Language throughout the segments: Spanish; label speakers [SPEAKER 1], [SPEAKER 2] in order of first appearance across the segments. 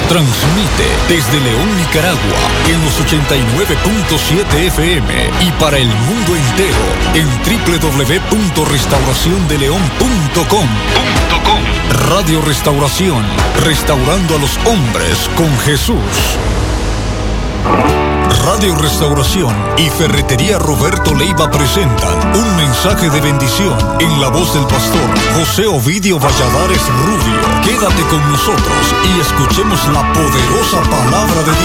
[SPEAKER 1] Transmite desde León, Nicaragua, en los 89.7 FM y para el mundo entero en www.restauraciondeleon.com. Radio Restauración, restaurando a los hombres con Jesús. Radio Restauración y Ferretería Roberto Leiva presentan un mensaje de bendición en la voz del pastor José Ovidio Valladares Rubio. Quédate con nosotros y escuchemos la poderosa palabra de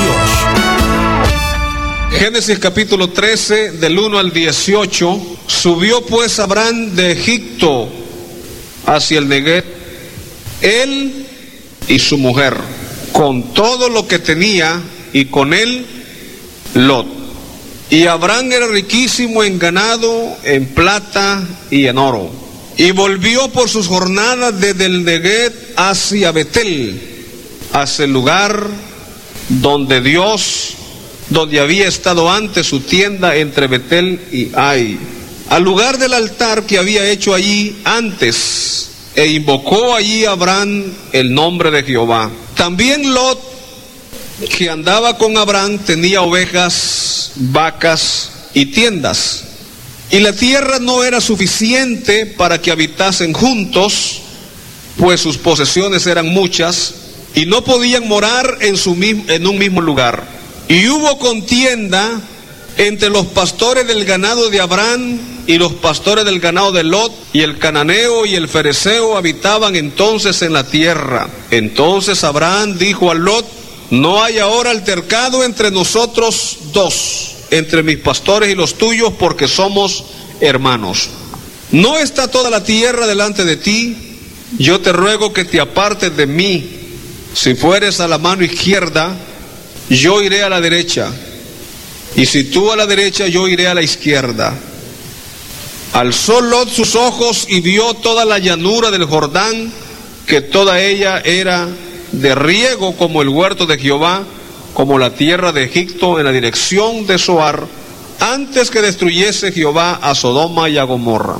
[SPEAKER 1] Dios.
[SPEAKER 2] Génesis capítulo 13, del 1 al 18. Subió pues Abraham de Egipto hacia el Neguev, él y su mujer, con todo lo que tenía, y con él Lot. Y Abraham era riquísimo en ganado, en plata y en oro. Y volvió por sus jornadas desde el Neguev hacia Betel, hacia el lugar donde había estado antes su tienda entre Betel y Ai, al lugar del altar que había hecho allí antes, e invocó allí Abraham el nombre de Jehová. También Lot, que andaba con Abraham, tenía ovejas, vacas y tiendas, y la tierra no era suficiente para que habitasen juntos, pues sus posesiones eran muchas, y no podían morar en un mismo lugar. Y hubo contienda entre los pastores del ganado de Abraham y los pastores del ganado de Lot, y el cananeo y el fereceo habitaban entonces en la tierra. Entonces Abraham dijo a Lot: no hay ahora altercado entre nosotros dos, entre mis pastores y los tuyos, porque somos hermanos. ¿No está toda la tierra delante de ti? Yo te ruego que te apartes de mí. Si fueres a la mano izquierda, yo iré a la derecha, y si tú a la derecha, yo iré a la izquierda. Alzó Lot sus ojos y vio toda la llanura del Jordán, que toda ella era de riego como el huerto de Jehová, como la tierra de Egipto, en la dirección de Zoar, antes que destruyese Jehová a Sodoma y a Gomorra.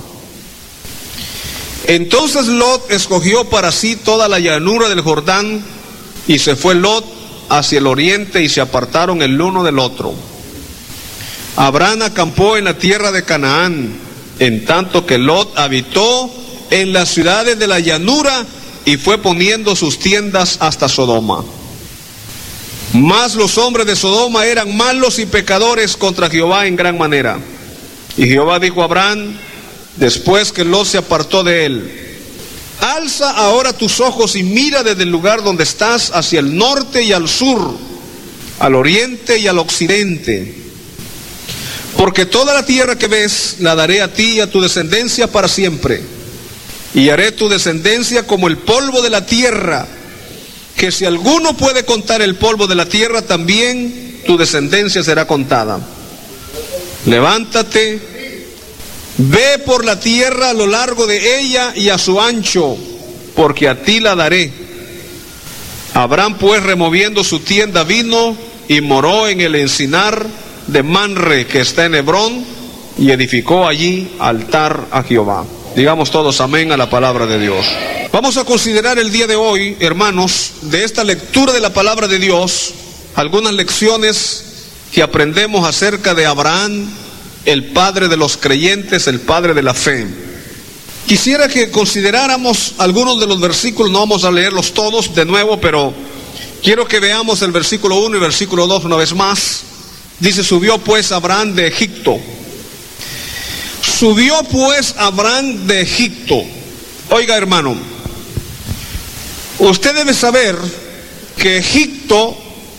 [SPEAKER 2] Entonces Lot escogió para sí toda la llanura del Jordán, y se fue Lot hacia el oriente, y se apartaron el uno del otro. Abraham acampó en la tierra de Canaán, en tanto que Lot habitó en las ciudades de la llanura, y fue poniendo sus tiendas hasta Sodoma. Mas los hombres de Sodoma eran malos y pecadores contra Jehová en gran manera. Y Jehová dijo a Abraham, después que Lot se apartó de él: alza ahora tus ojos y mira desde el lugar donde estás hacia el norte y al sur, al oriente y al occidente. Porque toda la tierra que ves la daré a ti y a tu descendencia para siempre. Y haré tu descendencia como el polvo de la tierra, que si alguno puede contar el polvo de la tierra, también tu descendencia será contada. Levántate, ve por la tierra a lo largo de ella y a su ancho, porque a ti la daré. Abraham pues, removiendo su tienda, vino y moró en el encinar de Manre, que está en Hebrón, y edificó allí altar a Jehová. Digamos todos amén a la palabra de Dios. Vamos a considerar el día de hoy, hermanos, de esta lectura de la palabra de Dios, algunas lecciones que aprendemos acerca de Abraham, el padre de los creyentes, el padre de la fe. Quisiera que consideráramos algunos de los versículos, no vamos a leerlos todos de nuevo, pero quiero que veamos el versículo 1 y versículo 2 una vez más. Dice: subió pues Abraham de Egipto. Subió pues Abraham de Egipto. Oiga, hermano, usted debe saber que Egipto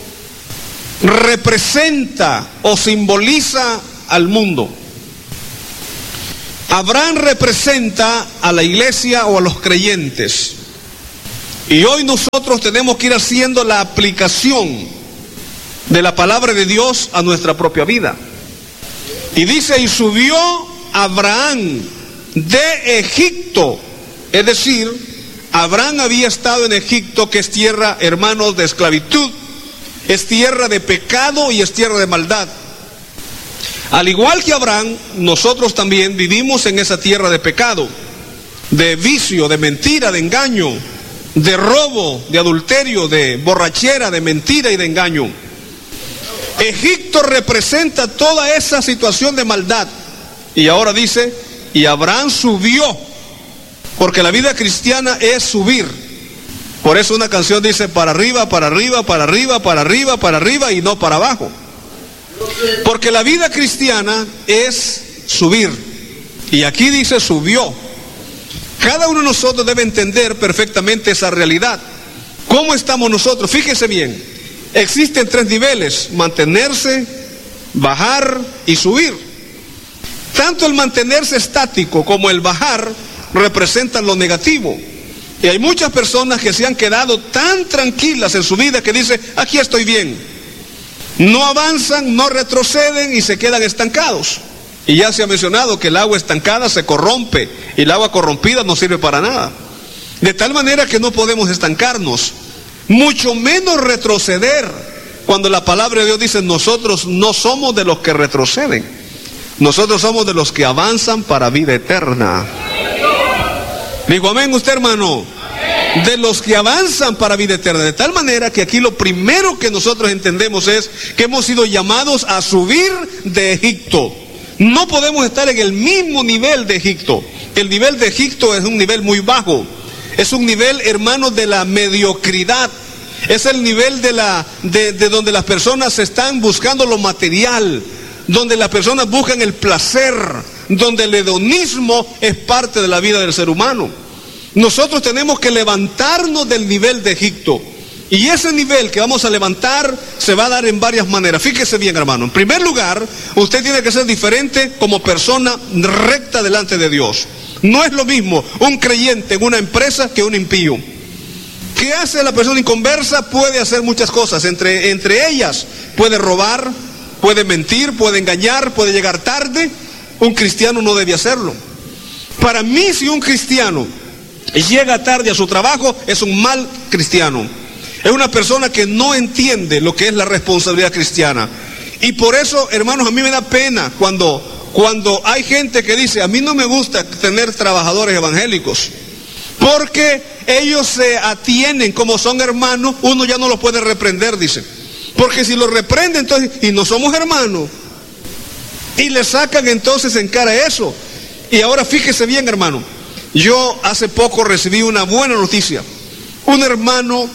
[SPEAKER 2] representa o simboliza al mundo. Abraham representa a la iglesia o a los creyentes. Y hoy nosotros tenemos que ir haciendo la aplicación de la palabra de Dios a nuestra propia vida. Y dice: y subió Abraham de Egipto. Es decir, Abraham había estado en Egipto, que es tierra, hermanos, de esclavitud, es tierra de pecado y es tierra de maldad. Al igual que Abraham, nosotros también vivimos en esa tierra de pecado, de vicio, de mentira, de engaño, de robo, de adulterio, de borrachera, de mentira y de engaño. Egipto representa toda esa situación de maldad. Y ahora dice, y Abraham subió, porque la vida cristiana es subir. Por eso una canción dice, para arriba, para arriba, para arriba, para arriba, para arriba, y no para abajo. Porque la vida cristiana es subir. Y aquí dice, subió. Cada uno de nosotros debe entender perfectamente esa realidad. ¿Cómo estamos nosotros? Fíjese bien, existen 3 niveles: mantenerse, bajar y subir. Tanto el mantenerse estático como el bajar representan lo negativo. Y hay muchas personas que se han quedado tan tranquilas en su vida que dicen, aquí estoy bien. No avanzan, no retroceden y se quedan estancados. Y ya se ha mencionado que el agua estancada se corrompe y el agua corrompida no sirve para nada. De tal manera que no podemos estancarnos, mucho menos retroceder, cuando la palabra de Dios dice, nosotros no somos de los que retroceden, nosotros somos de los que avanzan para vida eterna. Digo amén usted, hermano. De los que avanzan para vida eterna. De tal manera que aquí lo primero que nosotros entendemos es que hemos sido llamados a subir de Egipto. No podemos estar en el mismo nivel de Egipto. El nivel de Egipto es un nivel muy bajo. Es un nivel, hermanos, de la mediocridad. Es el nivel de donde las personas están buscando lo material, donde las personas buscan el placer, donde el hedonismo es parte de la vida del ser humano. Nosotros tenemos que levantarnos del nivel de Egipto. Y ese nivel que vamos a levantar se va a dar en varias maneras. Fíjese bien, hermano. En primer lugar, usted tiene que ser diferente como persona recta delante de Dios. No es lo mismo un creyente en una empresa que un impío. ¿Qué hace la persona inconversa? Puede hacer muchas cosas. Entre ellas, puede robar, puede mentir, puede engañar, puede llegar tarde. Un cristiano no debe hacerlo. Para mí, si un cristiano llega tarde a su trabajo, es un mal cristiano. Es una persona que no entiende lo que es la responsabilidad cristiana. Y por eso, hermanos, a mí me da pena cuando hay gente que dice, a mí no me gusta tener trabajadores evangélicos, porque ellos se atienen, como son hermanos, uno ya no los puede reprender, dice. Porque si los reprende, entonces, y no somos hermanos, y le sacan entonces en cara eso. Y ahora fíjese bien, hermano. Yo hace poco recibí una buena noticia. Un hermano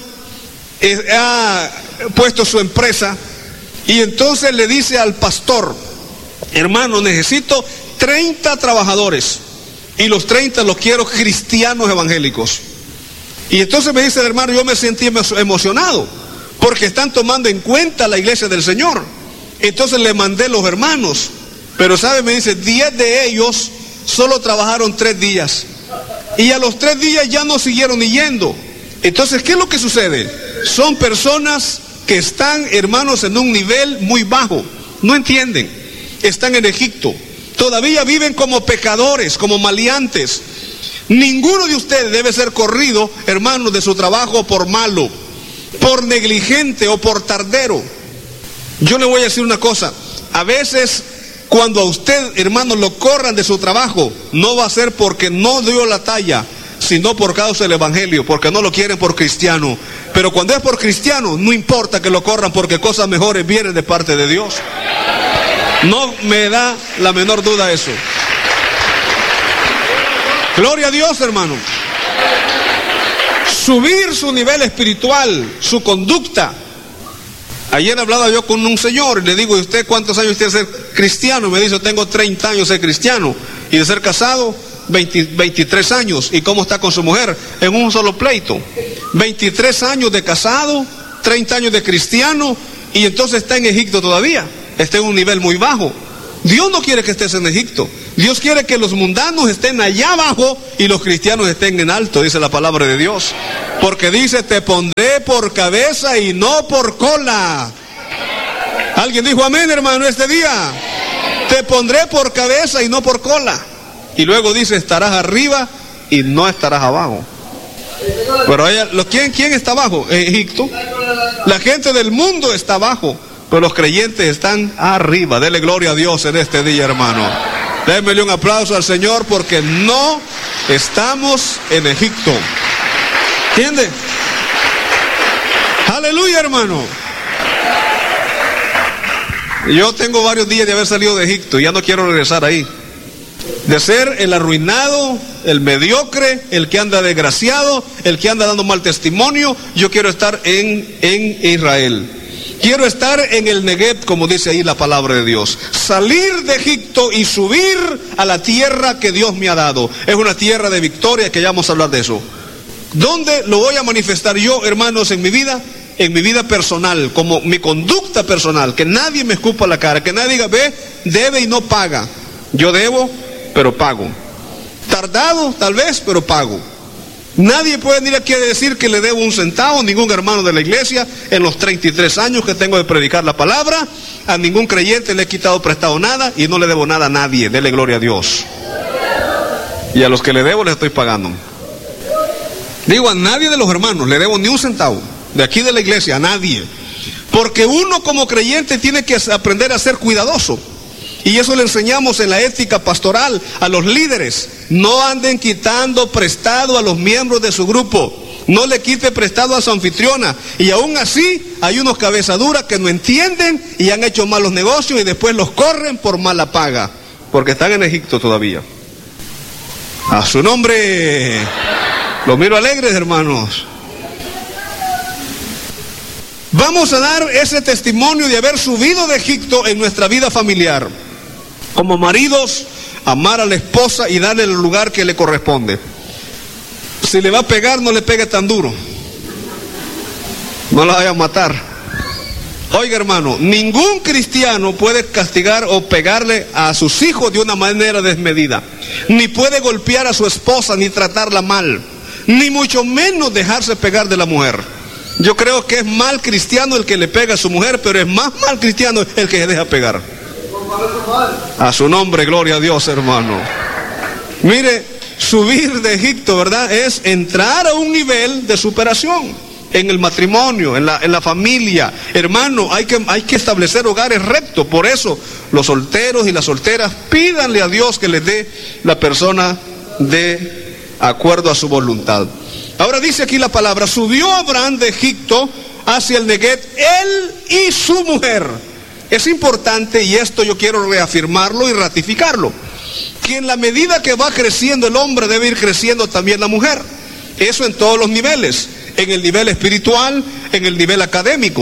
[SPEAKER 2] ha puesto su empresa y entonces le dice al pastor, hermano, necesito 30 trabajadores y los 30 los quiero cristianos evangélicos. Y entonces me dice el hermano, yo me sentí emocionado porque están tomando en cuenta la iglesia del Señor. Entonces le mandé los hermanos, pero sabe, me dice, 10 de ellos solo trabajaron 3 días. Y a los 3 días ya no siguieron ni yendo. Entonces, ¿qué es lo que sucede? Son personas que están, hermanos, en un nivel muy bajo. No entienden. Están en Egipto. Todavía viven como pecadores, como maleantes. Ninguno de ustedes debe ser corrido, hermanos, de su trabajo por malo, por negligente o por tardero. Yo le voy a decir una cosa. A veces, cuando a usted, hermano, lo corran de su trabajo, no va a ser porque no dio la talla, sino por causa del evangelio, porque no lo quieren por cristiano. Pero cuando es por cristiano, no importa que lo corran, porque cosas mejores vienen de parte de Dios. No me da la menor duda eso. Gloria a Dios, hermano. Subir su nivel espiritual, su conducta. Ayer hablaba yo con un señor y le digo, ¿y usted cuántos años tiene de ser cristiano? Y me dice, tengo 30 años de ser cristiano. Y de ser casado, 23 años. ¿Y cómo está con su mujer? En un solo pleito. 23 años de casado, 30 años de cristiano, y entonces está en Egipto todavía. Está en un nivel muy bajo. Dios no quiere que estés en Egipto. Dios quiere que los mundanos estén allá abajo y los cristianos estén en alto, dice la palabra de Dios. Porque dice, te pondré por cabeza y no por cola. ¿Alguien dijo amén, hermano, este día? Te pondré por cabeza y no por cola. Y luego dice, estarás arriba y no estarás abajo. Pero ¿quién está abajo? Egipto. La gente del mundo está abajo, pero los creyentes están arriba. Dele gloria a Dios en este día, hermano. Démele un aplauso al Señor porque no estamos en Egipto. ¿Entiende? Aleluya, hermano. Yo tengo varios días de haber salido de Egipto y ya no quiero regresar ahí. De ser el arruinado, el mediocre, el que anda desgraciado, el que anda dando mal testimonio, yo quiero estar en Israel. Quiero estar en el Negev, como dice ahí la palabra de Dios. Salir de Egipto y subir a la tierra que Dios me ha dado. Es una tierra de victoria, que ya vamos a hablar de eso. ¿Dónde lo voy a manifestar yo, hermanos, en mi vida? En mi vida personal, como mi conducta personal. Que nadie me escupa la cara, que nadie diga, ve, debe y no paga. Yo debo, pero pago. Tardado, tal vez, pero pago. Nadie puede venir aquí a decir que le debo un centavo, ningún hermano de la iglesia, en los 33 años que tengo de predicar la palabra. A ningún creyente le he quitado prestado nada y no le debo nada a nadie. Dele gloria a Dios. Y a los que le debo les estoy pagando. Digo, a nadie de los hermanos le debo ni un centavo, de aquí de la iglesia, a nadie. Porque uno como creyente tiene que aprender a ser cuidadoso. Y eso le enseñamos en la ética pastoral a los líderes. No anden quitando prestado a los miembros de su grupo. No le quite prestado a su anfitriona. Y aún así hay unos cabezaduras que no entienden y han hecho malos negocios y después los corren por mala paga. Porque están en Egipto todavía. A su nombre. Los miro alegres, hermanos. Vamos a dar ese testimonio de haber subido de Egipto en nuestra vida familiar. Como maridos, amar a la esposa y darle el lugar que le corresponde. Si le va a pegar, no le pegue tan duro. No la vaya a matar. Oiga, hermano, ningún cristiano puede castigar o pegarle a sus hijos de una manera desmedida. Ni puede golpear a su esposa, ni tratarla mal. Ni mucho menos dejarse pegar de la mujer. Yo creo que es mal cristiano el que le pega a su mujer, pero es más mal cristiano el que se deja pegar. A su nombre, gloria a Dios, hermano. Mire, subir de Egipto, ¿verdad? Es entrar a un nivel de superación en el matrimonio, en la familia. Hermano, hay que establecer hogares rectos. Por eso, los solteros y las solteras, pídanle a Dios que les dé la persona de acuerdo a su voluntad. Ahora dice aquí la palabra, subió Abraham de Egipto hacia el Negev, él y su mujer. Es importante, y esto yo quiero reafirmarlo y ratificarlo, que en la medida que va creciendo el hombre debe ir creciendo también la mujer. Eso en todos los niveles, en el nivel espiritual, en el nivel académico.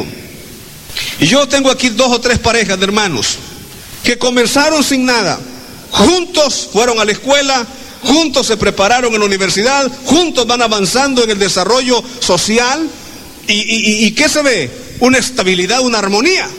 [SPEAKER 2] Y yo tengo aquí 2 o 3 parejas de hermanos que comenzaron sin nada, juntos fueron a la escuela, juntos se prepararon en la universidad, juntos van avanzando en el desarrollo social. ¿Y qué se ve? Una estabilidad, una armonía.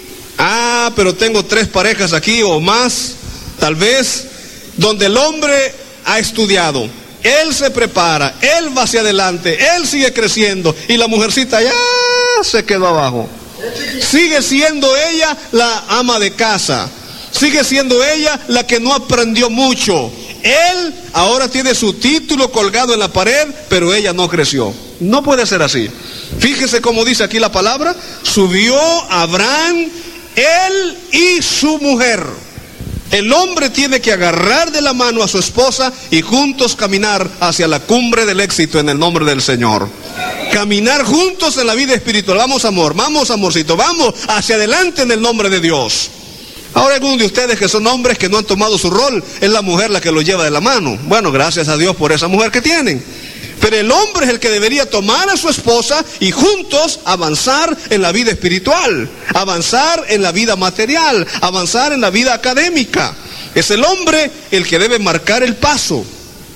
[SPEAKER 2] Ah, pero tengo 3 parejas aquí o más, tal vez, donde el hombre ha estudiado, él se prepara, él va hacia adelante, él sigue creciendo y la mujercita ya se quedó abajo. Sigue siendo ella la ama de casa, sigue siendo ella la que no aprendió mucho. Él ahora tiene su título colgado en la pared, pero ella no creció. No puede ser así. Fíjese cómo dice aquí la palabra, subió Abraham, él y su mujer. El hombre tiene que agarrar de la mano a su esposa y juntos caminar hacia la cumbre del éxito en el nombre del Señor. Caminar juntos en la vida espiritual. Vamos, amor, vamos, amorcito, vamos hacia adelante en el nombre de Dios. Ahora algunos de ustedes que son hombres que no han tomado su rol, es la mujer la que los lleva de la mano. Bueno, gracias a Dios por esa mujer que tienen. Pero el hombre es el que debería tomar a su esposa y juntos avanzar en la vida espiritual, avanzar en la vida material, avanzar en la vida académica. Es el hombre el que debe marcar el paso.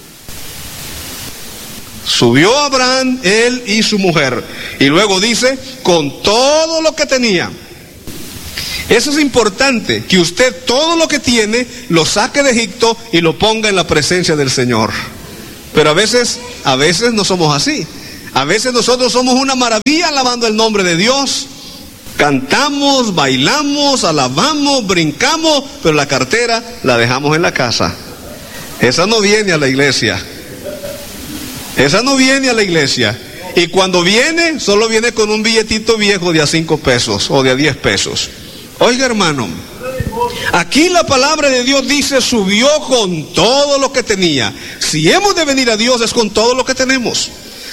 [SPEAKER 2] Subió Abraham, él y su mujer. Y luego dice, con todo lo que tenía. Eso es importante, que usted todo lo que tiene lo saque de Egipto y lo ponga en la presencia del Señor. Pero a veces no somos así. A veces nosotros somos una maravilla alabando el nombre de Dios. Cantamos, bailamos, alabamos, brincamos, pero la cartera la dejamos en la casa. Esa no viene a la iglesia. Esa no viene a la iglesia. Y cuando viene, solo viene con un billetito viejo de a 5 pesos o de a 10 pesos. Oiga, hermano, aquí la palabra de Dios dice, subió con todo lo que tenía. Si hemos de venir a Dios es con todo lo que tenemos.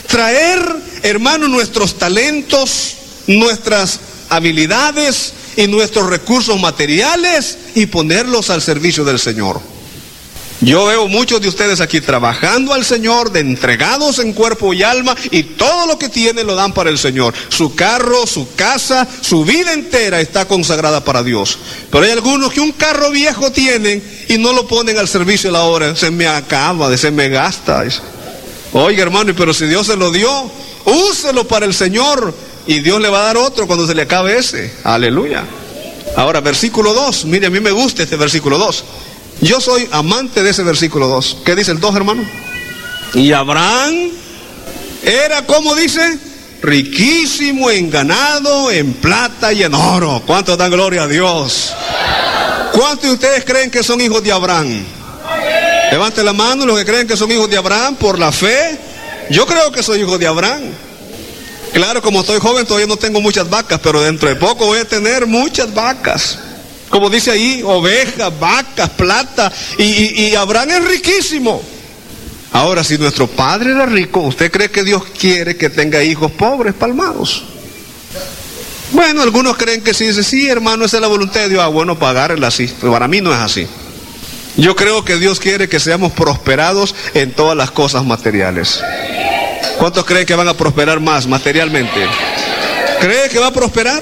[SPEAKER 2] Traer, hermano, nuestros talentos, nuestras habilidades y nuestros recursos materiales y ponerlos al servicio del Señor. Yo veo muchos de ustedes aquí trabajando al Señor, de entregados en cuerpo y alma, y todo lo que tienen lo dan para el Señor. Su carro, su casa, su vida entera está consagrada para Dios. Pero hay algunos que un carro viejo tienen y no lo ponen al servicio a la hora. Se me acaba, se me gasta. Oiga, hermano, pero si Dios se lo dio, úselo para el Señor y Dios le va a dar otro cuando se le acabe ese. Aleluya. Ahora, versículo 2. Mire, a mí me gusta este versículo 2. Yo soy amante de ese versículo 2. ¿Qué dice el 2, hermano? Y Abraham era, ¿cómo dice? Riquísimo en ganado, en plata y en oro. ¿Cuántos dan gloria a Dios? ¿Cuántos de ustedes creen que son hijos de Abraham? Levanten la mano los que creen que son hijos de Abraham por la fe. Yo creo que soy hijo de Abraham. Claro, como estoy joven todavía no tengo muchas vacas, pero dentro de poco voy a tener muchas vacas. Como dice ahí, ovejas, vacas, plata, y Abraham es riquísimo. Ahora, si nuestro padre era rico, ¿usted cree que Dios quiere que tenga hijos pobres, palmados? Bueno, algunos creen que sí, dice, sí, hermano, esa es la voluntad de Dios. Ah, bueno, pagarla así, pero para mí no es así. Yo creo que Dios quiere que seamos prosperados en todas las cosas materiales. ¿Cuántos creen que van a prosperar más materialmente? ¿Cree que va a prosperar?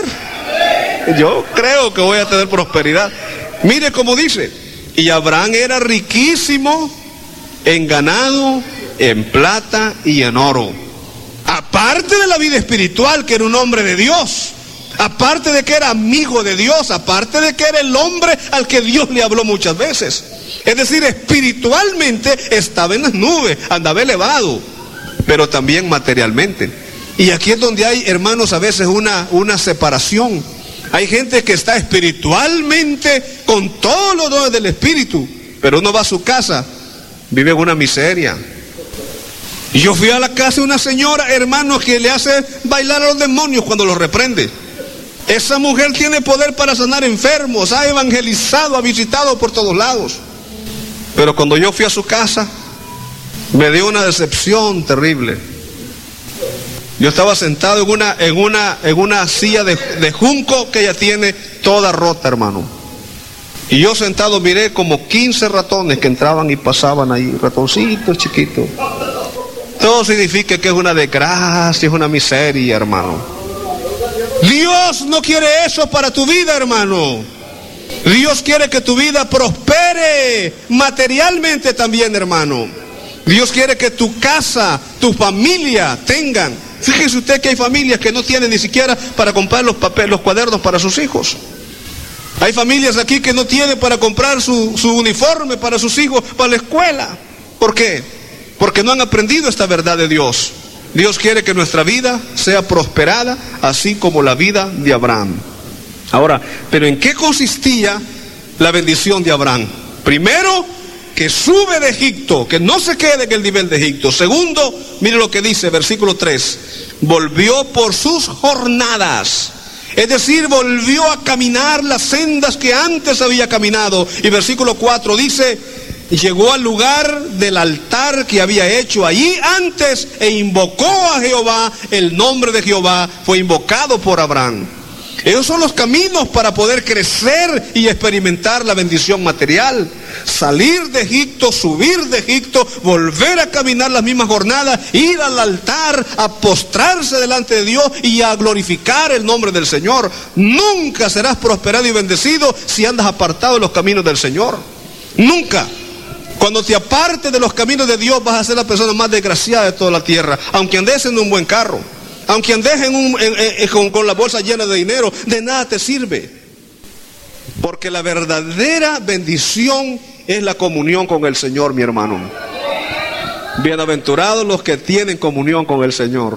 [SPEAKER 2] Yo creo que voy a tener prosperidad. Mire cómo dice, y Abraham era riquísimo en ganado, en plata y en oro. Aparte de la vida espiritual, que era un hombre de Dios, aparte de que era amigo de Dios, aparte de que era el hombre al que Dios le habló muchas veces. Es decir, espiritualmente estaba en las nubes, andaba elevado, pero también materialmente. Y aquí es donde hay, hermanos, a veces una separación. Hay gente que está espiritualmente con todos los dones del Espíritu, pero uno va a su casa, vive en una miseria. Y yo fui a la casa de una señora, hermano, que le hace bailar a los demonios cuando los reprende. Esa mujer tiene poder para sanar enfermos, ha evangelizado, ha visitado por todos lados. Pero cuando yo fui a su casa, me dio una decepción terrible. Yo estaba sentado en una silla de junco que ella tiene toda rota, hermano. Y yo sentado miré como 15 ratones que entraban y pasaban ahí, ratoncitos chiquitos. Todo significa que es una desgracia, es una miseria, hermano. Dios no quiere eso para tu vida, hermano. Dios quiere que tu vida prospere materialmente también, hermano. Dios quiere que tu casa, tu familia tengan. Fíjese usted que hay familias que no tienen ni siquiera para comprar los cuadernos para sus hijos. Hay familias aquí que no tienen para comprar su uniforme para sus hijos, para la escuela. ¿Por qué? Porque no han aprendido esta verdad de Dios. Dios quiere que nuestra vida sea prosperada, así como la vida de Abraham. Ahora, ¿pero en qué consistía la bendición de Abraham? Primero, que sube de Egipto, que no se quede en el nivel de Egipto. Segundo, mire lo que dice, versículo 3, volvió por sus jornadas. Es decir, volvió a caminar las sendas que antes había caminado. Y versículo 4 dice, llegó al lugar del altar que había hecho allí antes e invocó a Jehová. El nombre de Jehová fue invocado por Abraham. Esos son los caminos para poder crecer y experimentar la bendición material. Salir de Egipto, subir de Egipto, volver a caminar las mismas jornadas, ir al altar, a postrarse delante de Dios y a glorificar el nombre del Señor. Nunca serás prosperado y bendecido si andas apartado de los caminos del Señor. Nunca. Cuando te apartes de los caminos de Dios vas a ser la persona más desgraciada de toda la tierra, aunque andes en un buen carro. Aunque andes con la bolsa llena de dinero, de nada te sirve. Porque la verdadera bendición es la comunión con el Señor, mi hermano. Bienaventurados los que tienen comunión con el Señor.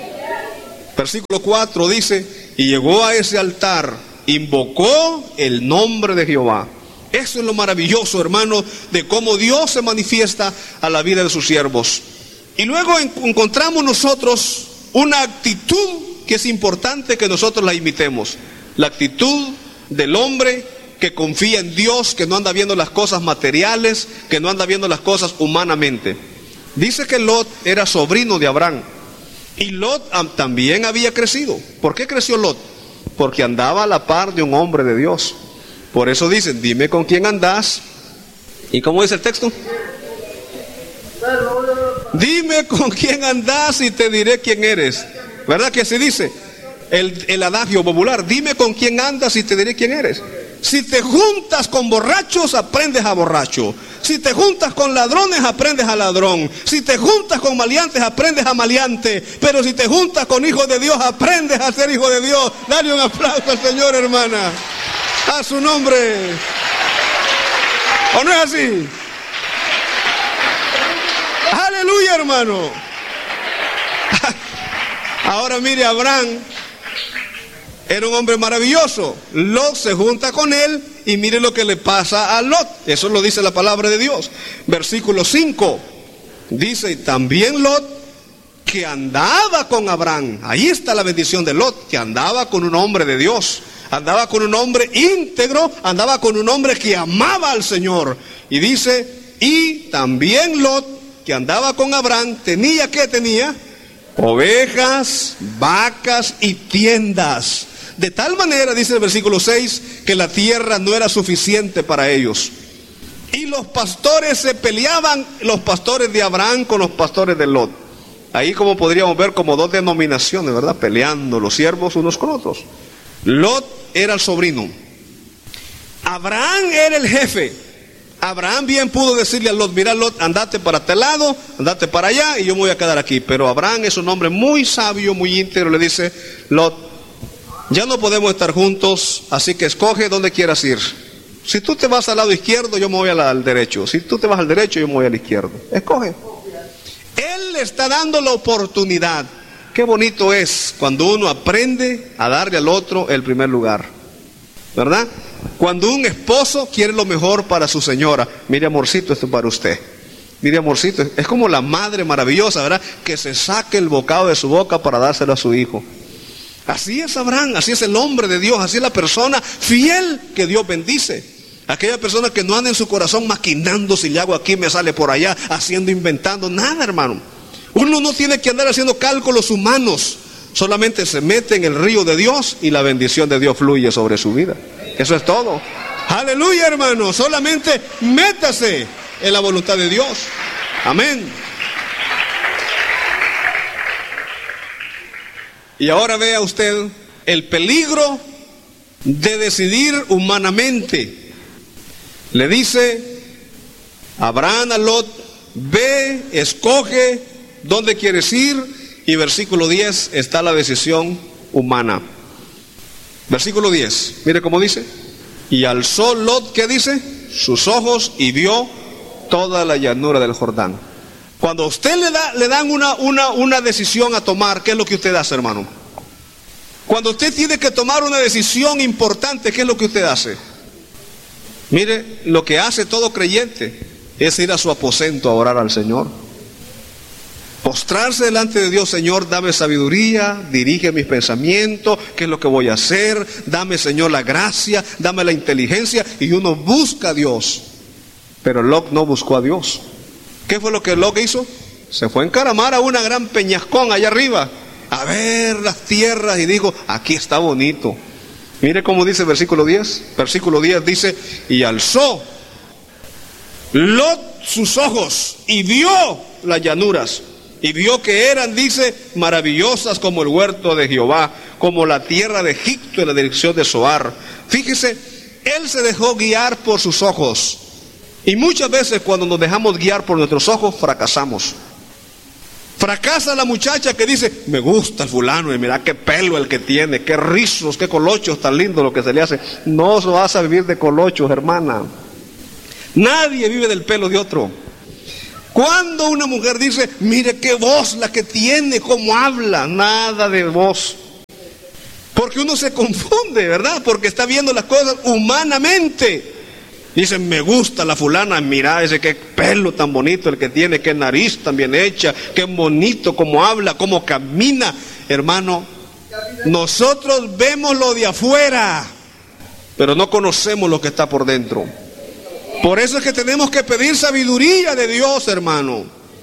[SPEAKER 2] Versículo 4 dice, y llegó a ese altar, invocó el nombre de Jehová. Eso es lo maravilloso, hermano, de cómo Dios se manifiesta a la vida de sus siervos. Y luego encontramos nosotros una actitud que es importante que nosotros la imitemos. La actitud del hombre que confía en Dios, que no anda viendo las cosas materiales, que no anda viendo las cosas humanamente. Dice que Lot era sobrino de Abraham. Y Lot también había crecido. ¿Por qué creció Lot? Porque andaba a la par de un hombre de Dios. Por eso dicen, dime con quién andás. ¿Y cómo dice el texto? Dime con quién andás y te diré quién eres. ¿Verdad que así dice el adagio popular? Dime con quién andas y te diré quién eres. Si te juntas con borrachos, aprendes a borracho. Si te juntas con ladrones, aprendes a ladrón. Si te juntas con maleantes, aprendes a maleante. Pero si te juntas con hijos de Dios, aprendes a ser hijo de Dios. Dale un aplauso al Señor, hermana. A su nombre. ¿O no es así? Aleluya, hermano. Ahora mire, Abraham era un hombre maravilloso. Lot se junta con él y mire lo que le pasa a Lot. Eso lo dice la palabra de Dios. Versículo 5 dice, también Lot, que andaba con Abraham. Ahí está la bendición de Lot, que andaba con un hombre de Dios. Andaba con un hombre íntegro, andaba con un hombre que amaba al Señor. Y dice, y también Lot, que andaba con Abraham, tenía, ¿qué tenía? Ovejas, vacas y tiendas. De tal manera, dice el versículo 6, que la tierra no era suficiente para ellos. Y los pastores se peleaban, los pastores de Abraham con los pastores de Lot. Ahí como podríamos ver como dos denominaciones, ¿verdad? Peleando los siervos unos con otros. Lot era el sobrino. Abraham era el jefe. Abraham bien pudo decirle a Lot, mira Lot, andate para este lado, andate para allá y yo me voy a quedar aquí. Pero Abraham es un hombre muy sabio, muy íntegro, le dice, Lot, ya no podemos estar juntos, así que escoge dónde quieras ir. Si tú te vas al lado izquierdo, yo me voy al derecho. Si tú te vas al derecho, yo me voy al izquierdo. Escoge. Él le está dando la oportunidad. Qué bonito es cuando uno aprende a darle al otro el primer lugar, ¿verdad? Cuando un esposo quiere lo mejor para su señora. Mire, amorcito, esto es para usted. Mire, amorcito, es como la madre maravillosa, ¿verdad? Que se saque el bocado de su boca para dárselo a su hijo. Así es Abraham, así es el hombre de Dios, así es la persona fiel que Dios bendice. Aquella persona que no anda en su corazón maquinando, si le hago aquí me sale por allá, haciendo, inventando, nada, hermano. Uno no tiene que andar haciendo cálculos humanos, solamente se mete en el río de Dios y la bendición de Dios fluye sobre su vida. Eso es todo. Aleluya, hermano, solamente métase en la voluntad de Dios. Amén. Y ahora vea usted el peligro de decidir humanamente. Le dice Abraham a Lot, ve, escoge dónde quieres ir. Y versículo 10 está la decisión humana. Versículo 10, mire cómo dice. Y alzó Lot, ¿qué dice? Sus ojos y vio toda la llanura del Jordán. Cuando a usted le dan una decisión a tomar, ¿qué es lo que usted hace, hermano? Cuando usted tiene que tomar una decisión importante, ¿qué es lo que usted hace? Mire, lo que hace todo creyente es ir a su aposento a orar al Señor. Postrarse delante de Dios, Señor, dame sabiduría, dirige mis pensamientos, qué es lo que voy a hacer, dame, Señor, la gracia, dame la inteligencia, y uno busca a Dios. Pero Lot no buscó a Dios. ¿Qué fue lo que Lot hizo? Se fue a encaramar a una gran peñascón allá arriba, a ver las tierras, y dijo, aquí está bonito. Mire cómo dice el versículo 10. Versículo 10 dice, y alzó Lot sus ojos y vio las llanuras. Y vio que eran, dice, maravillosas como el huerto de Jehová, como la tierra de Egipto en la dirección de Zoar. Fíjese, él se dejó guiar por sus ojos. Y muchas veces cuando nos dejamos guiar por nuestros ojos, fracasamos. Fracasa la muchacha que dice, me gusta el fulano, y mira qué pelo el que tiene, qué rizos, qué colochos tan lindo lo que se le hace. No vas a vivir de colochos, hermana. Nadie vive del pelo de otro. Cuando una mujer dice, mire qué voz la que tiene, cómo habla, nada de voz. Porque uno se confunde, ¿verdad? Porque está viendo las cosas humanamente. Dice, me gusta la fulana, mira ese qué pelo tan bonito el que tiene, qué nariz tan bien hecha, qué bonito cómo habla, cómo camina. Hermano, nosotros vemos lo de afuera, pero no conocemos lo que está por dentro. Por eso es que tenemos que pedir sabiduría de Dios, hermano.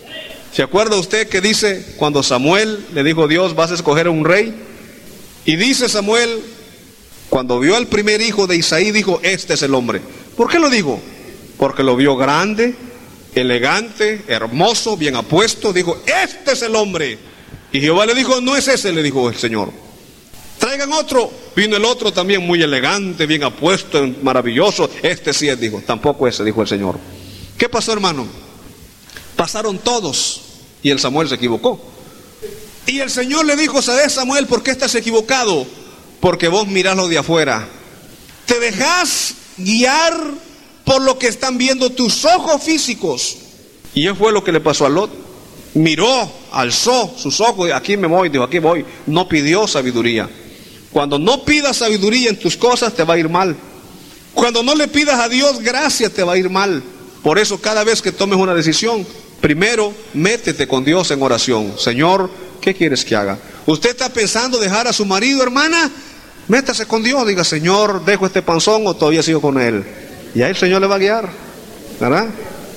[SPEAKER 2] ¿Se acuerda usted que dice cuando Samuel le dijo Dios, vas a escoger un rey? Y dice Samuel, cuando vio al primer hijo de Isaí, dijo, este es el hombre. ¿Por qué lo dijo? Porque lo vio grande, elegante, hermoso, bien apuesto. Dijo, este es el hombre. Y Jehová le dijo, no es ese, le dijo el Señor. Traigan otro. Vino el otro también muy elegante, bien apuesto, maravilloso. Este sí es, dijo. Tampoco ese, dijo el Señor. ¿Qué pasó, hermano? Pasaron todos y el Samuel se equivocó. Y el Señor le dijo, ¿sabes, Samuel, por qué estás equivocado? Porque vos mirás lo de afuera. Te dejás guiar por lo que están viendo tus ojos físicos. Y eso fue lo que le pasó a Lot. Miró, alzó sus ojos, aquí me voy, dijo, aquí voy. No pidió sabiduría. Cuando no pidas sabiduría en tus cosas, te va a ir mal. Cuando no le pidas a Dios gracia, te va a ir mal. Por eso cada vez que tomes una decisión, primero métete con Dios en oración. Señor, ¿qué quieres que haga? ¿Usted está pensando dejar a su marido, hermana? Métase con Dios, diga, Señor, ¿dejo este panzón o todavía sigo con él? Y ahí el Señor le va a guiar, ¿verdad?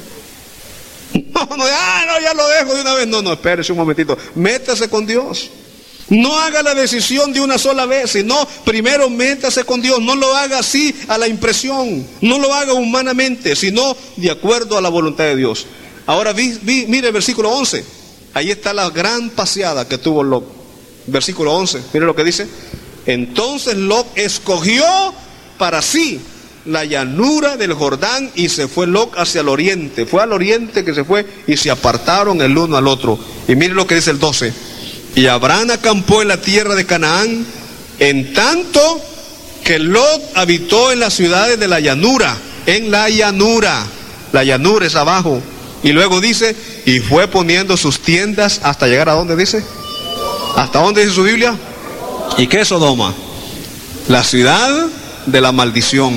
[SPEAKER 2] No, ya lo dejo de una vez. No, espérese un momentito. Métase con Dios. No haga la decisión de una sola vez, sino primero métase con Dios. No lo haga así a la impresión, no lo haga humanamente, sino de acuerdo a la voluntad de Dios. Ahora mire el versículo 11. Ahí está la gran paseada que tuvo Lot. Versículo 11, mire lo que dice. Entonces Lot escogió para sí la llanura del Jordán y se fue Lot hacia el oriente. Fue al oriente que se fue y se apartaron el uno al otro. Y mire lo que dice el 12. Y Abraham acampó en la tierra de Canaán, en tanto que Lot habitó en las ciudades de la llanura. En la llanura es abajo. Y luego dice, y fue poniendo sus tiendas hasta llegar a dónde dice. ¿Hasta dónde dice su Biblia? ¿Y qué es Sodoma? La ciudad de la maldición,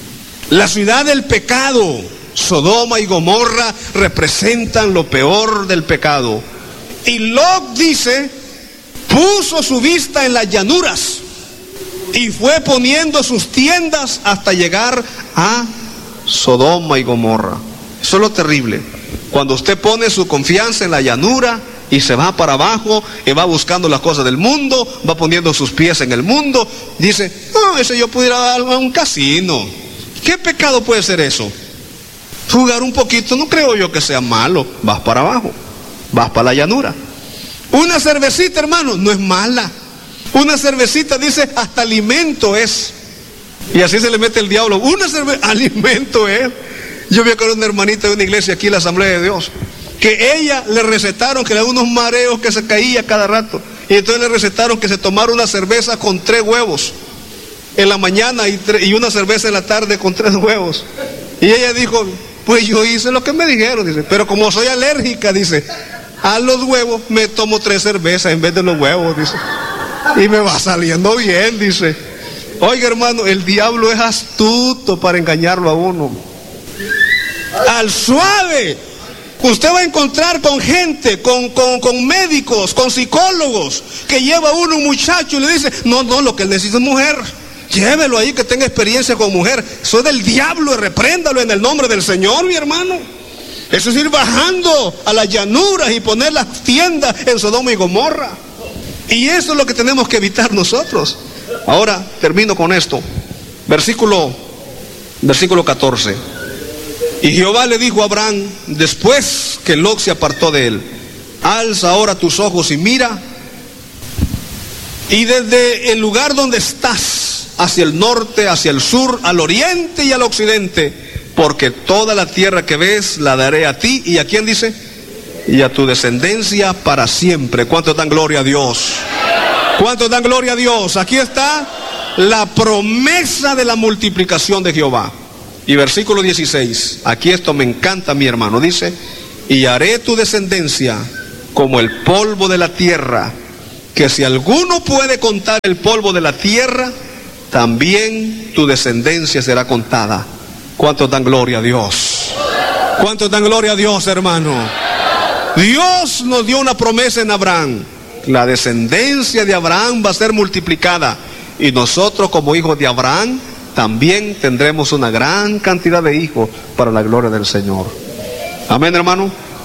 [SPEAKER 2] la ciudad del pecado. Sodoma y Gomorra representan lo peor del pecado. Y Lot dice, puso su vista en las llanuras y fue poniendo sus tiendas hasta llegar a Sodoma y Gomorra. Eso es lo terrible. Cuando usted pone su confianza en la llanura y se va para abajo y va buscando las cosas del mundo, va poniendo sus pies en el mundo, dice, no, ese yo pudiera dar a un casino. ¿Qué pecado puede ser eso? Jugar un poquito, no creo yo que sea malo. Vas para abajo, vas para la llanura. Una cervecita, hermano, no es mala. Una cervecita, dice, hasta alimento es. Y así se le mete el diablo. Una cerveza, alimento es. Yo vi a una hermanita de una iglesia aquí en la Asamblea de Dios, que ella le recetaron que le da unos mareos que se caía cada rato. Y entonces le recetaron que se tomara una cerveza con 3 huevos en la mañana y una cerveza en la tarde con 3 huevos. Y ella dijo, pues yo hice lo que me dijeron, dice, pero como soy alérgica, dice, a los huevos me tomo 3 cervezas en vez de los huevos, dice, y me va saliendo bien, dice. Oiga, hermano, el diablo es astuto para engañarlo a uno. Al suave. Usted va a encontrar con gente, con médicos, con psicólogos, que lleva uno un muchacho y le dice, no, lo que él necesita es mujer. Llévelo ahí que tenga experiencia con mujer. Eso es del diablo, repréndalo en el nombre del Señor, mi hermano. Eso es ir bajando a las llanuras y poner las tiendas en Sodoma y Gomorra. Y eso es lo que tenemos que evitar nosotros. Ahora termino con esto. Versículo 14. Y Jehová le dijo a Abraham, después que Lot se apartó de él, alza ahora tus ojos y mira, y desde el lugar donde estás, hacia el norte, hacia el sur, al oriente y al occidente, porque toda la tierra que ves la daré a ti. ¿Y a quién dice? Y a tu descendencia para siempre. ¿Cuántos dan gloria a Dios? ¿Cuántos dan gloria a Dios? Aquí está la promesa de la multiplicación de Jehová. Y versículo 16, aquí esto me encanta, mi hermano, dice, y haré tu descendencia como el polvo de la tierra, que si alguno puede contar el polvo de la tierra, también tu descendencia será contada. ¿Cuántos dan gloria a Dios? ¿Cuántos dan gloria a Dios, hermano? Dios nos dio una promesa en Abraham. La descendencia de Abraham va a ser multiplicada, y nosotros como hijos de Abraham también tendremos una gran cantidad de hijos para la gloria del Señor. Amén, hermano.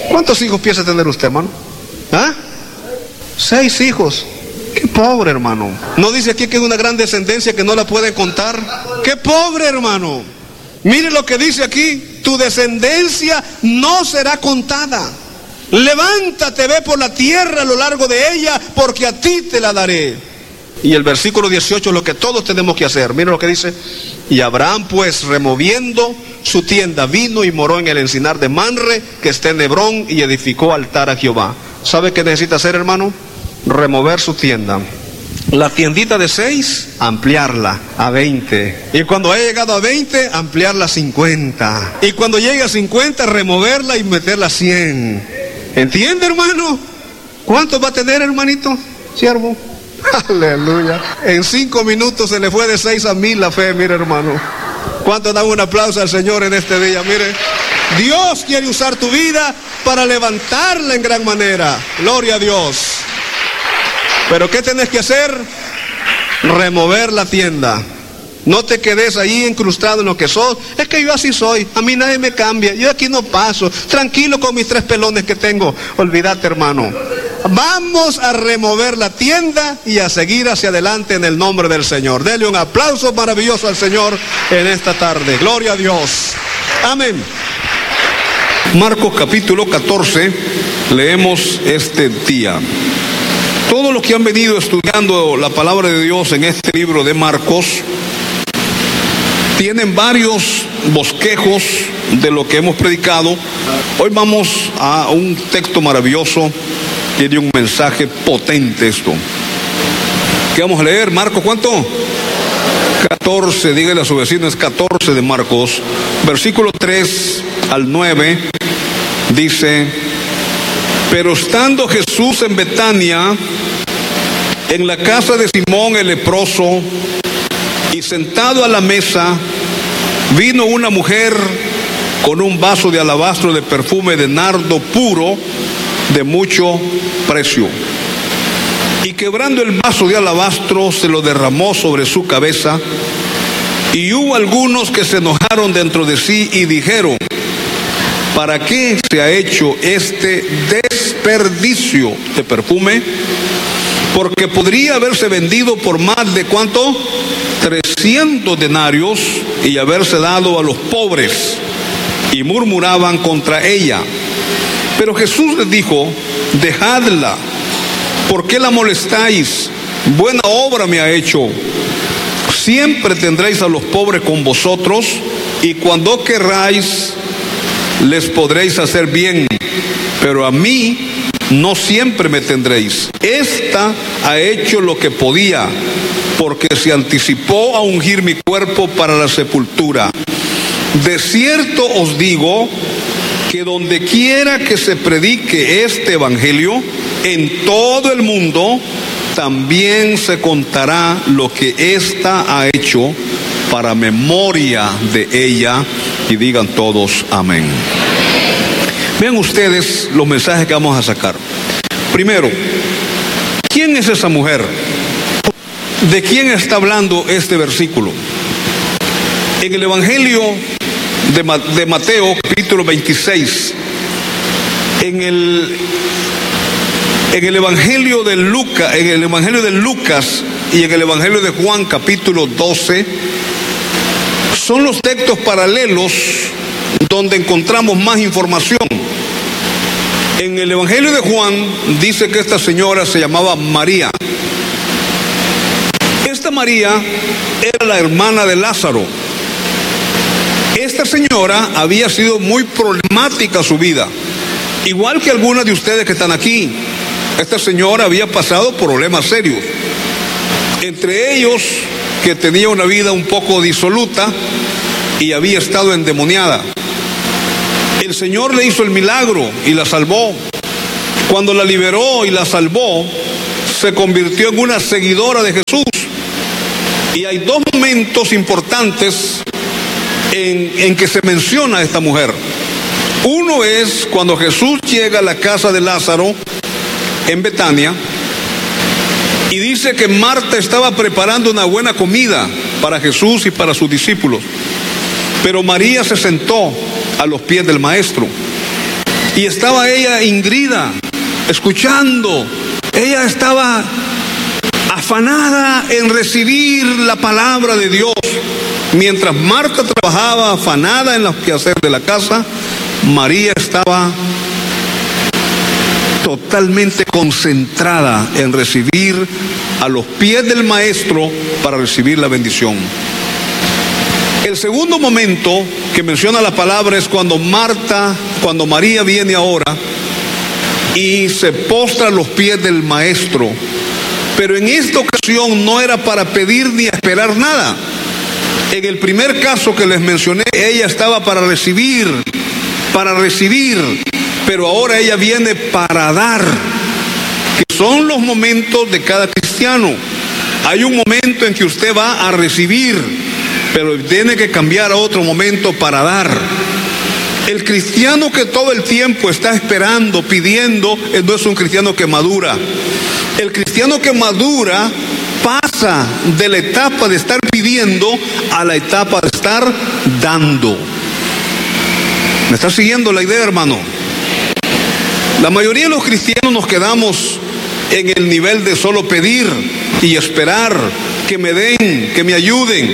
[SPEAKER 2] ¿Cuántos hijos piensa tener usted, hermano? ¿Ah? 6 hijos. Qué pobre, hermano. ¿No dice aquí que es una gran descendencia que no la puede contar? Qué pobre, hermano. Mire lo que dice aquí: tu descendencia no será contada. Levántate, ve por la tierra a lo largo de ella, porque a ti te la daré. Y el versículo 18 es lo que todos tenemos que hacer. Mire lo que dice: y Abraham, pues, removiendo su tienda, vino y moró en el encinar de Manre, que está en Hebrón, y edificó altar a Jehová. ¿Sabe qué necesita hacer, hermano? Remover su tienda. La tiendita de 6, ampliarla a 20. Y cuando haya llegado a 20, ampliarla a 50. Y cuando llegue a 50, removerla y meterla a 100. ¿Entiende, hermano? ¿Cuántos va a tener, hermanito? Siervo. Aleluya. En 5 minutos se le fue de 6 a 1000 la fe, mire, hermano. ¿Cuántos dan un aplauso al Señor en este día? Mire, Dios quiere usar tu vida para levantarla en gran manera. Gloria a Dios. Pero ¿qué tenés que hacer? Remover la tienda. No te quedes ahí incrustado en lo que sos. Es que yo así soy, a mí nadie me cambia, yo aquí no paso, tranquilo con mis 3 pelones que tengo. Olvídate, hermano. Vamos a remover la tienda y a seguir hacia adelante en el nombre del Señor. Dele un aplauso maravilloso al Señor en esta tarde. Gloria a Dios. Amén. Marcos capítulo 14, leemos este día. Todos los que han venido estudiando la palabra de Dios en este libro de Marcos tienen varios bosquejos de lo que hemos predicado. Hoy vamos a un texto maravilloso, tiene un mensaje potente esto. ¿Qué vamos a leer? Marcos, ¿cuánto? 14, dígale a su vecino, es 14 de Marcos, versículo 3 al 9, dice: pero estando Jesús en Betania, en la casa de Simón el leproso, y sentado a la mesa, vino una mujer con un vaso de alabastro de perfume de nardo puro, de mucho precio. Y quebrando el vaso de alabastro, se lo derramó sobre su cabeza. Y hubo algunos que se enojaron dentro de sí y dijeron: ¿para qué se ha hecho este desperdicio de perfume? Porque podría haberse vendido por más de ¿cuánto? 300 denarios y haberse dado a los pobres. Y murmuraban contra ella. Pero Jesús les dijo: dejadla, ¿por qué la molestáis? Buena obra me ha hecho. Siempre tendréis a los pobres con vosotros, y cuando querráis les podréis hacer bien, pero a mí no siempre me tendréis. Esta ha hecho lo que podía, porque se anticipó a ungir mi cuerpo para la sepultura. De cierto os digo que donde quiera que se predique este evangelio, en todo el mundo, también se contará lo que ésta ha hecho para memoria de ella. Y digan todos amén. Vean ustedes los mensajes que vamos a sacar. Primero, ¿quién es esa mujer? ¿De quién está hablando este versículo? En el Evangelio de Mateo, capítulo 26, en el Evangelio de Lucas, y en el Evangelio de Juan, capítulo 12, son los textos paralelos donde encontramos más información. En el Evangelio de Juan dice que esta señora se llamaba María. Esta María era la hermana de Lázaro. Esta señora había sido muy problemática su vida, igual que algunas de ustedes que están aquí. Esta señora había pasado problemas serios, entre ellos que tenía una vida un poco disoluta y había estado endemoniada. El Señor le hizo el milagro y la salvó. Cuando la liberó y la salvó, se convirtió en una seguidora de Jesús. Y hay 2 momentos importantes en que se menciona a esta mujer. Uno es cuando Jesús llega a la casa de Lázaro en Betania y dice que Marta estaba preparando una buena comida para Jesús y para sus discípulos, pero María se sentó a los pies del maestro. Y estaba ella ingrida, escuchando. Ella estaba afanada en recibir la palabra de Dios. Mientras Marta trabajaba afanada en los quehaceres de la casa, María estaba totalmente concentrada en recibir a los pies del Maestro para recibir la bendición. El segundo momento que menciona la palabra es cuando María viene ahora y se postra a los pies del Maestro. Pero en esta ocasión no era para pedir ni esperar nada. En el primer caso que les mencioné, ella estaba para recibir, pero ahora ella viene para dar, que son los momentos de cada cristiano. Hay un momento en que usted va a recibir, pero tiene que cambiar a otro momento para dar. El cristiano que todo el tiempo está esperando, pidiendo, no es un cristiano que madura. El cristiano que madura pasa de la etapa de estar pidiendo a la etapa de estar dando. ¿Me está siguiendo la idea, hermano? La mayoría de los cristianos nos quedamos en el nivel de solo pedir y esperar que me den, que me ayuden.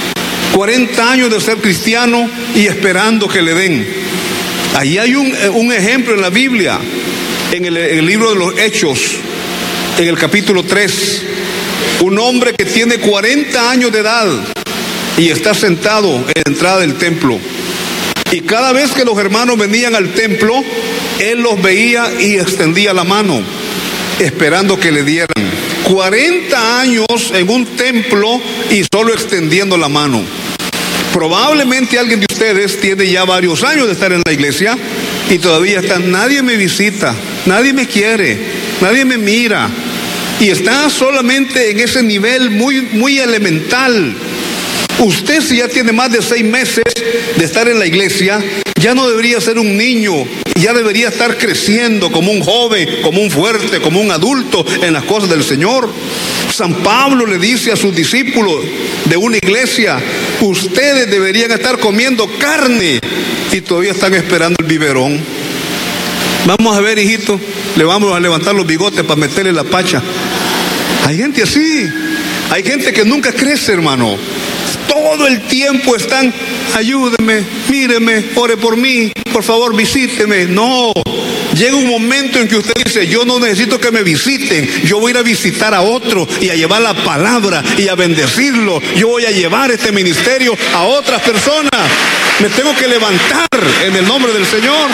[SPEAKER 2] 40 años de ser cristiano y esperando que le den. Ahí hay un ejemplo en la Biblia, en el libro de los Hechos, en el capítulo 3. Un hombre que tiene 40 años de edad y está sentado en la entrada del templo. Y cada vez que los hermanos venían al templo, él los veía y extendía la mano, esperando que le dieran. 40 años en un templo y solo extendiendo la mano. Probablemente alguien de ustedes tiene ya varios años de estar en la iglesia y todavía está, nadie me visita, nadie me quiere, nadie me mira. Y está solamente en ese nivel muy elemental. Usted, si ya tiene más de 6 meses de estar en la iglesia, ya no debería ser un niño, ya debería estar creciendo como un joven, como un fuerte, como un adulto en las cosas del Señor. San Pablo le dice a sus discípulos de una iglesia, ustedes deberían estar comiendo carne y todavía están esperando el biberón. Vamos a ver, hijito, le vamos a levantar los bigotes para meterle la pacha. Hay gente así, hay gente que nunca crece, hermano. Todo el tiempo están, ayúdeme, míreme, ore por mí, por favor visíteme. No, llega un momento en que usted dice, yo no necesito que me visiten, yo voy a ir a visitar a otro y a llevar la palabra y a bendecirlo. Yo voy a llevar este ministerio a otras personas. Me tengo que levantar en el nombre del Señor.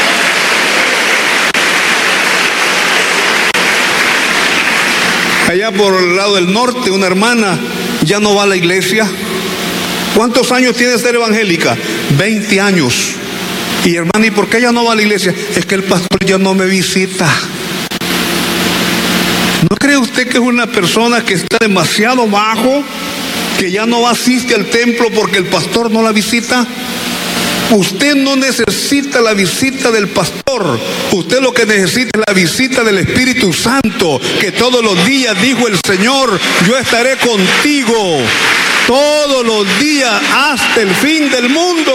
[SPEAKER 2] Allá por el lado del norte, una hermana ya no va a la iglesia. ¿Cuántos años tiene de ser evangélica? 20 años. Y hermana, ¿y por qué ella no va a la iglesia? Es que el pastor ya no me visita. ¿No cree usted que es una persona que está demasiado bajo, que ya no asiste al templo porque el pastor no la visita? Usted no necesita la visita del pastor. Usted lo que necesita es la visita del Espíritu Santo, que todos los días dijo el Señor, yo estaré contigo todos los días hasta el fin del mundo.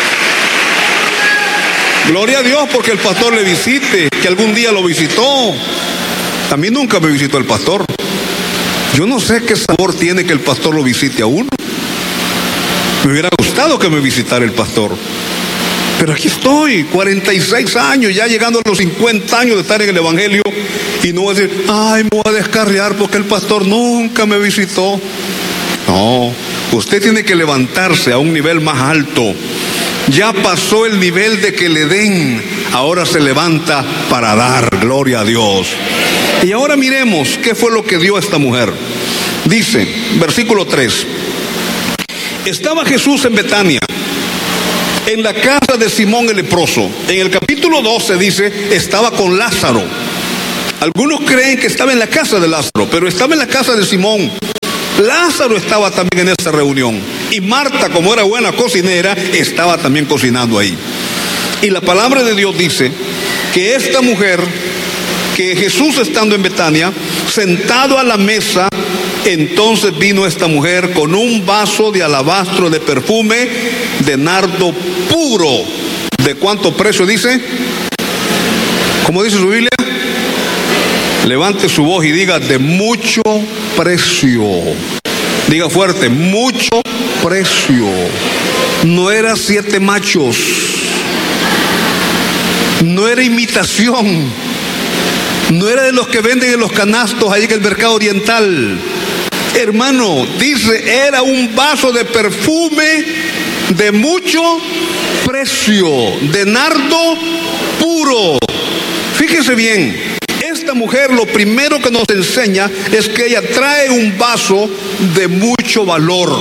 [SPEAKER 2] Gloria a Dios porque el pastor le visite, que algún día lo visitó. A mí nunca me visitó el pastor. Yo no sé qué sabor tiene que el pastor lo visite a uno. Me hubiera gustado que me visitara el pastor. Pero aquí estoy, 46 años, ya llegando a los 50 años de estar en el evangelio, y no voy a decir, ay, me voy a descarriar porque el pastor nunca me visitó. No, usted tiene que levantarse a un nivel más alto. Ya pasó el nivel de que le den, ahora se levanta para dar, gloria a Dios. Y ahora miremos qué fue lo que dio a esta mujer. Dice, versículo 3, estaba Jesús en Betania, en la casa de Simón el leproso. En el capítulo 12 dice, estaba con Lázaro. Algunos creen que estaba en la casa de Lázaro, pero estaba en la casa de Simón. Lázaro estaba también en esa reunión. Y Marta, como era buena cocinera, estaba también cocinando ahí. Y la palabra de Dios dice que esta mujer, que Jesús estando en Betania, sentado a la mesa, entonces vino esta mujer con un vaso de alabastro de perfume de nardo puro. ¿De cuánto precio dice? ¿Cómo dice su Biblia? Levante su voz y diga: de mucho precio. Diga fuerte: mucho precio. No era 7 machos. No era imitación. No era de los que venden en los canastos ahí en el mercado oriental. Hermano, dice, era un vaso de perfume de mucho precio, de nardo puro. Fíjese bien, esta mujer lo primero que nos enseña es que ella trae un vaso de mucho valor.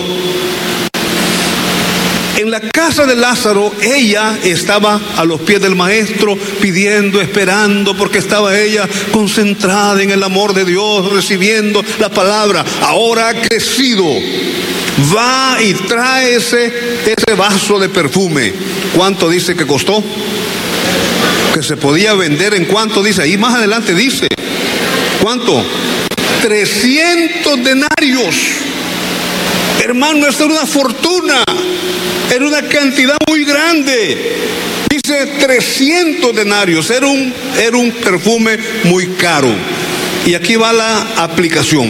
[SPEAKER 2] En la casa de Lázaro, ella estaba a los pies del maestro pidiendo, esperando, porque estaba ella concentrada en el amor de Dios, recibiendo la palabra. Ahora ha crecido. Va y trae ese vaso de perfume. ¿Cuánto dice que costó? Que se podía vender en cuánto dice. Ahí más adelante dice. ¿Cuánto? 300 denarios. Hermano, esta era una fortuna. Era una cantidad muy grande. Dice 300 denarios. Era un perfume muy caro. Y aquí va la aplicación.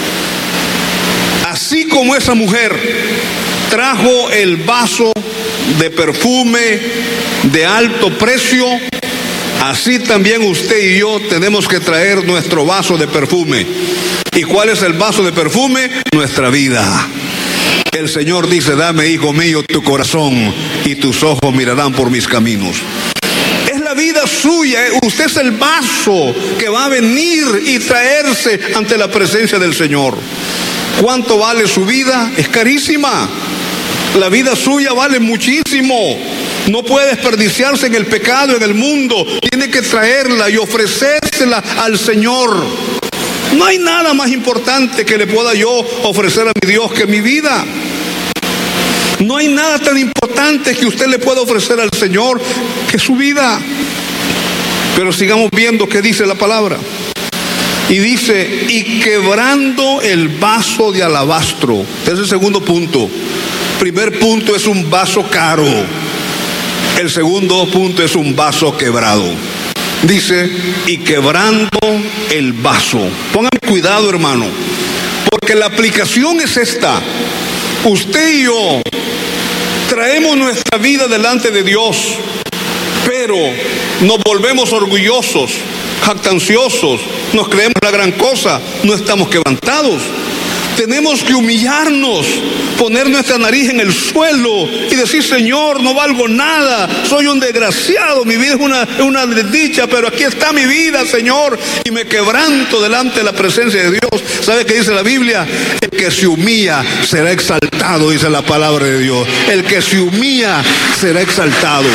[SPEAKER 2] Así como esa mujer trajo el vaso de perfume de alto precio, así también usted y yo tenemos que traer nuestro vaso de perfume. ¿Y cuál es el vaso de perfume? Nuestra vida. El Señor dice: dame, hijo mío, tu corazón, y tus ojos mirarán por mis caminos. Es la vida suya. Usted es el vaso que va a venir y traerse ante la presencia del Señor. ¿Cuánto vale su vida? Es carísima. La vida suya vale muchísimo. No puede desperdiciarse en el pecado, en el mundo. Tiene que traerla y ofrecérsela al Señor. No hay nada más importante que le pueda yo ofrecer a mi Dios que mi vida. No hay nada tan importante que usted le pueda ofrecer al Señor que su vida. Pero sigamos viendo qué dice la palabra. Y dice: y quebrando el vaso de alabastro. Este es el segundo punto. Primer punto es un vaso caro. El segundo punto es un vaso quebrado. Dice: y quebrando el vaso. Póngame cuidado, hermano, porque la aplicación es esta. Usted y yo traemos nuestra vida delante de Dios, pero nos volvemos orgullosos, jactanciosos, nos creemos la gran cosa, no estamos quebrantados. Tenemos que humillarnos, poner nuestra nariz en el suelo y decir: Señor, no valgo nada, soy un desgraciado, mi vida es una desdicha, pero aquí está mi vida, Señor, y me quebranto delante de la presencia de Dios. ¿Sabe qué dice la Biblia? El que se humilla será exaltado, dice la palabra de Dios. El que se humilla será exaltado.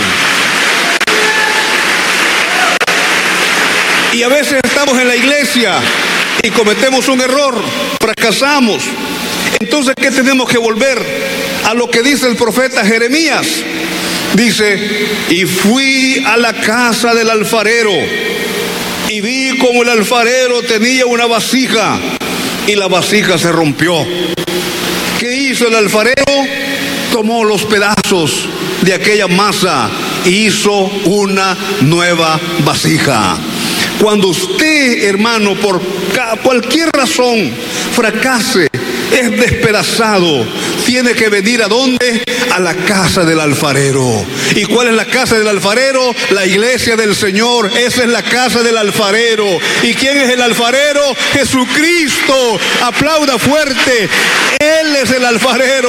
[SPEAKER 2] Y a veces estamos en la iglesia y cometemos un error, fracasamos. Entonces, ¿qué tenemos que volver? A lo que dice el profeta Jeremías. Dice: y fui a la casa del alfarero y vi como el alfarero tenía una vasija y la vasija se rompió. ¿Qué hizo el alfarero? Tomó los pedazos de aquella masa e hizo una nueva vasija. Cuando usted, hermano, por cualquier razón fracase, es despedazado, tiene que venir ¿a dónde? A la casa del alfarero. ¿Y cuál es la casa del alfarero? La iglesia del Señor. Esa es la casa del alfarero. ¿Y quién es el alfarero? Jesucristo. Aplauda fuerte. Él es el alfarero.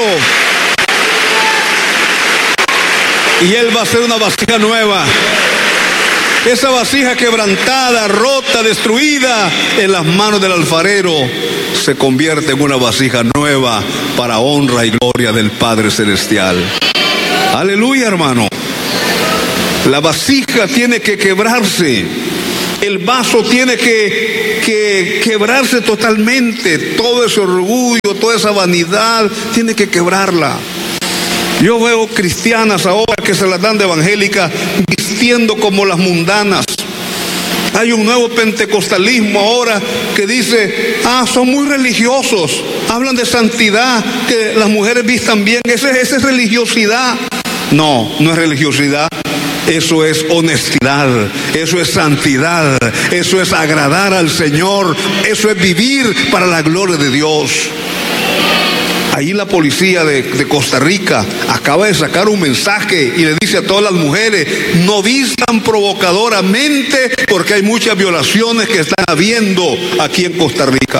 [SPEAKER 2] Y Él va a hacer una vasija nueva. Esa vasija quebrantada, rota, destruida, en las manos del alfarero, se convierte en una vasija nueva para honra y gloria del Padre Celestial. Aleluya, hermano. La vasija tiene que quebrarse. El vaso tiene que quebrarse totalmente. Todo ese orgullo, toda esa vanidad, tiene que quebrarla. Yo veo cristianas ahora que se las dan de evangélicas vistiendo como las mundanas. Hay un nuevo pentecostalismo ahora que dice: son muy religiosos, hablan de santidad, que las mujeres vistan bien. Esa es religiosidad. No, no es religiosidad.
[SPEAKER 3] Eso es honestidad, eso es santidad, eso es agradar al Señor, eso es vivir para la gloria de Dios. Ahí la policía de Costa Rica acaba de sacar un mensaje y le dice a todas las mujeres: no vistan provocadoramente, porque hay muchas violaciones que están habiendo aquí en Costa Rica.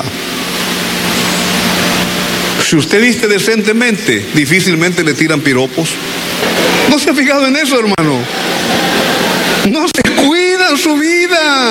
[SPEAKER 3] Si usted viste decentemente, difícilmente le tiran piropos. ¿No se ha fijado en eso, hermano? No se cuidan su vida.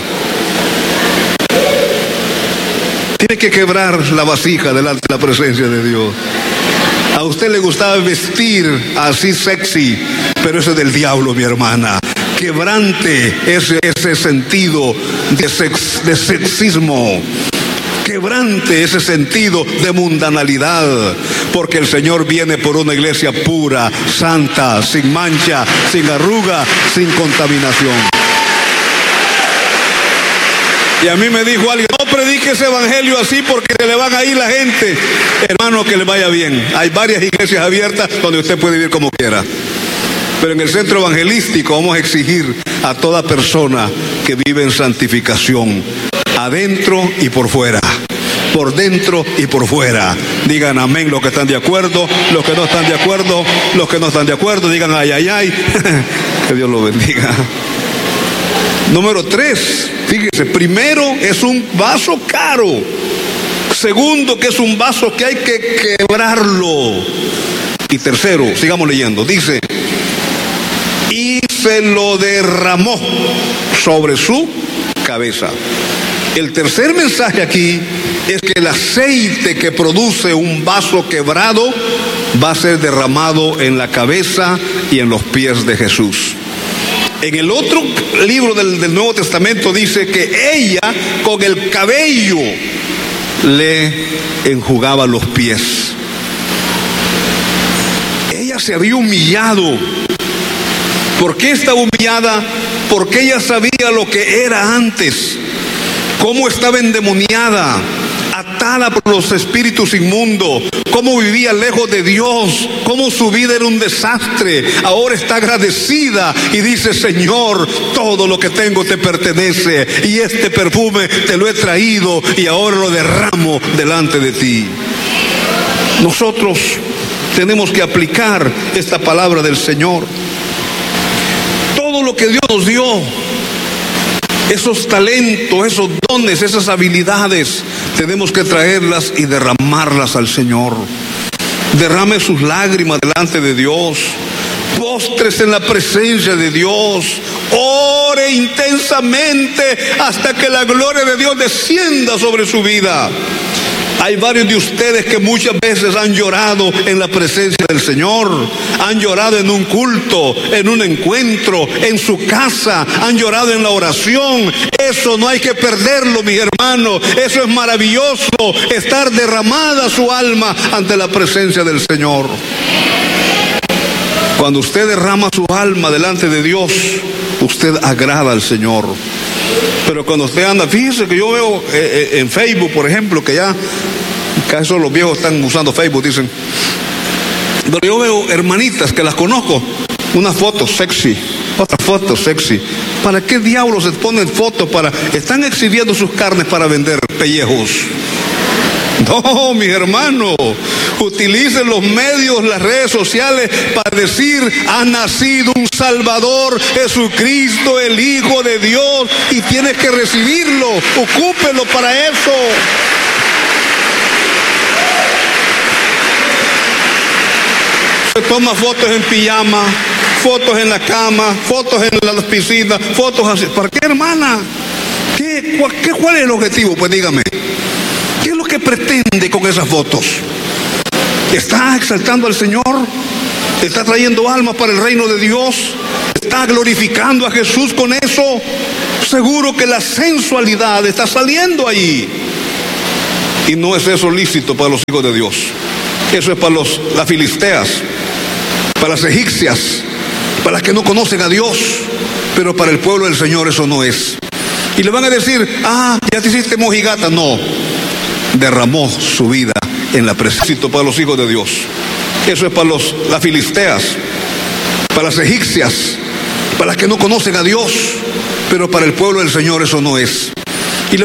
[SPEAKER 3] Tiene que quebrar la vasija delante de la presencia de Dios. A usted le gustaba vestir así sexy, pero eso es del diablo, mi hermana. Quebrante ese sentido de sexismo. Quebrante ese sentido de mundanalidad, porque el Señor viene por una iglesia pura, santa, sin mancha, sin arruga, sin contaminación. Y a mí me dijo alguien: no predique ese evangelio así porque se le van a ir la gente. Hermano, que le vaya bien. Hay varias iglesias abiertas donde usted puede vivir como quiera. Pero en el centro evangelístico vamos a exigir a toda persona que vive en santificación, adentro y por fuera, por dentro y por fuera. Digan amén los que están de acuerdo, los que no están de acuerdo, los que no están de acuerdo, digan ay, ay, ay. Que Dios lo bendiga. Número 3, fíjese, primero es un vaso caro. Segundo, que es un vaso que hay que quebrarlo. Y tercero, sigamos leyendo, dice: y se lo derramó sobre su cabeza. El tercer mensaje aquí es que el aceite que produce un vaso quebrado va a ser derramado en la cabeza y en los pies de Jesús. En el otro libro del Nuevo Testamento dice que ella con el cabello le enjugaba los pies. Ella se había humillado. ¿Por qué estaba humillada? Porque ella sabía lo que era antes, cómo estaba endemoniada, atada por los espíritus inmundos, cómo vivía lejos de Dios, cómo su vida era un desastre. Ahora está agradecida y dice: Señor, todo lo que tengo te pertenece, y este perfume te lo he traído y ahora lo derramo delante de ti. Nosotros tenemos que aplicar esta palabra del Señor. Todo lo que Dios nos dio, esos talentos, esos dones, esas habilidades, tenemos que traerlas y derramarlas al Señor. Derrame sus lágrimas delante de Dios. Póstrese en la presencia de Dios. Ore intensamente hasta que la gloria de Dios descienda sobre su vida. Hay varios de ustedes que muchas veces han llorado en la presencia del Señor. Han llorado en un culto, en un encuentro, en su casa. Han llorado en la oración. Eso no hay que perderlo, mis hermanos. Eso es maravilloso, estar derramada su alma ante la presencia del Señor. Cuando usted derrama su alma delante de Dios, usted agrada al Señor. Pero cuando usted anda, fíjese que yo veo en Facebook, por ejemplo, que ya casi los viejos están usando Facebook, dicen. Pero yo veo hermanitas que las conozco, unas fotos sexy, otras fotos sexy. ¿Para qué diablos se ponen fotos? Están exhibiendo sus carnes para vender pellejos. No, mis hermanos, utilicen los medios, las redes sociales para decir: ha nacido un Salvador, Jesucristo, el Hijo de Dios, y tienes que recibirlo. Ocúpelo para eso. Se toma fotos en pijama, fotos en la cama, fotos en las piscinas, fotos así. ¿Para qué, hermana? ¿Cuál es el objetivo? Pues dígame. ¿Qué es lo que pretende con esas fotos? ¿Está exaltando al Señor? ¿Está trayendo almas para el reino de Dios? ¿Está glorificando a Jesús con eso? Seguro que la sensualidad está saliendo ahí. Y no es eso lícito para los hijos de Dios. Eso es para las filisteas, para las egipcias, para las que no conocen a Dios. Pero para el pueblo del Señor eso no es. Y le van a decir: ya te hiciste mojigata. No. Derramó su vida en la presencia para los hijos de Dios. Eso es para las filisteas, para las egipcias, para las que no conocen a Dios, pero para el pueblo del Señor eso no es.